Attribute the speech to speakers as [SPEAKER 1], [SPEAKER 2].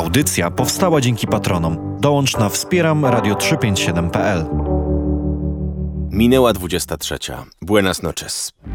[SPEAKER 1] Audycja powstała dzięki patronom. Dołącz na wspieramradio357.pl.
[SPEAKER 2] Minęła 23. Buenas noches.